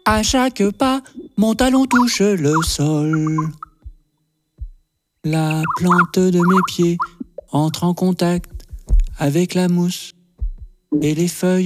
À chaque pas, mon talon touche le sol. La plante de mes pieds entre en contact avec la mousse et les feuilles